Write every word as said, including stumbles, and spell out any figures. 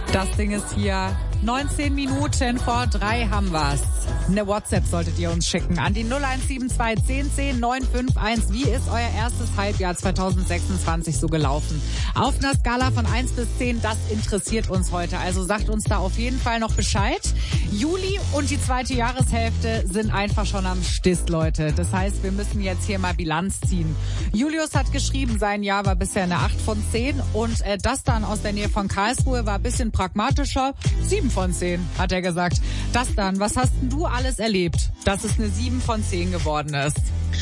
Das Ding ist hier. neunzehn Minuten vor drei haben wir's. Eine WhatsApp solltet ihr uns schicken an die null eins sieben zwei zehn zehn neun fünf eins. Wie ist euer erstes Halbjahr zwanzig sechsundzwanzig so gelaufen? Auf einer Skala von eins bis zehn, das interessiert uns heute. Also sagt uns da auf jeden Fall noch Bescheid. Juli und die zweite Jahreshälfte sind einfach schon am Stiss, Leute. Das heißt, wir müssen jetzt hier mal Bilanz ziehen. Julius hat geschrieben, sein Jahr war bisher eine acht von zehn und äh, das dann aus der Nähe von Karlsruhe war ein bisschen pragmatischer. sieben von zehn, hat er gesagt. Das dann, was hast denn du alles erlebt, dass es eine sieben von zehn geworden ist?